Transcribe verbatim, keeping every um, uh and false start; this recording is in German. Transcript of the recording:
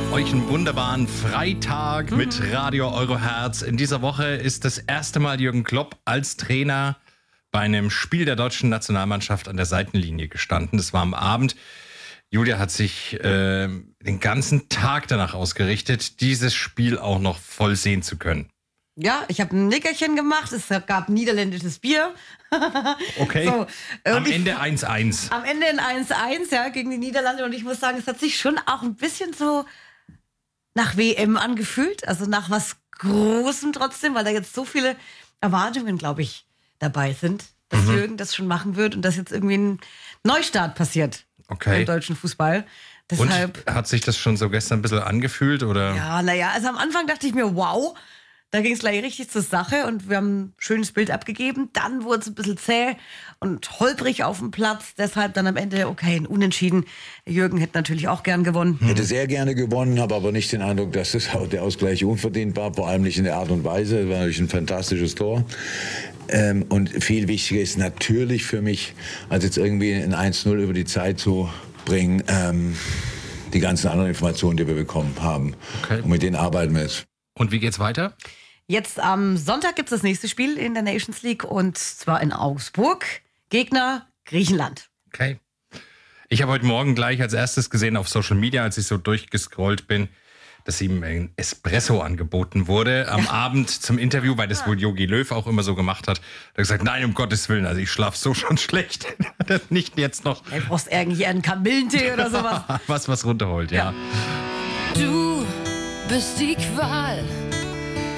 Euch einen wunderbaren Freitag Mhm. mit Radio Euroherz. In dieser Woche ist das erste Mal Jürgen Klopp als Trainer bei einem Spiel der deutschen Nationalmannschaft an der Seitenlinie gestanden. Das war am Abend. Julia hat sich äh, den ganzen Tag danach ausgerichtet, dieses Spiel auch noch voll sehen zu können. Ja, ich habe ein Nickerchen gemacht, es gab niederländisches Bier. Okay, So, am ich- Ende eins eins. Am Ende ein eins eins, ja, gegen die Niederlande. Und ich muss sagen, es hat sich schon auch ein bisschen so nach W M angefühlt. Also nach was Großem trotzdem, weil da jetzt so viele Erwartungen, glaube ich, dabei sind, dass Mhm. Jürgen das schon machen wird und dass jetzt irgendwie ein Neustart passiert Okay. im deutschen Fußball. Und Deshalb, hat sich das schon so gestern ein bisschen angefühlt? Oder? ja, naja, also am Anfang dachte ich mir, wow, da ging es gleich richtig zur Sache und wir haben ein schönes Bild abgegeben. Dann wurde es ein bisschen zäh und holprig auf dem Platz. Deshalb dann am Ende, okay, ein Unentschieden. Jürgen hätte natürlich auch gern gewonnen. Hätte sehr gerne gewonnen, habe aber nicht den Eindruck, dass das auch der Ausgleich unverdient war, vor allem nicht in der Art und Weise. Es war natürlich ein fantastisches Tor. Ähm, und viel wichtiger ist natürlich für mich, als jetzt irgendwie ein eins null über die Zeit zu bringen, ähm, die ganzen anderen Informationen, die wir bekommen haben. Okay. Und mit denen arbeiten wir jetzt. Und wie geht's weiter? Jetzt am Sonntag gibt es das nächste Spiel in der Nations League und zwar in Augsburg. Gegner Griechenland. Okay. Ich habe heute Morgen gleich als erstes gesehen auf Social Media, als ich so durchgescrollt bin, dass ihm ein Espresso angeboten wurde am Abend zum Interview, weil das wohl Jogi Löw auch immer so gemacht hat. Er hat gesagt, nein, um Gottes Willen, also ich schlafe so schon schlecht. Nicht jetzt noch Du brauchst eigentlich einen Kamillentee oder sowas. was, was runterholt, ja. Ja. Du bist die Qual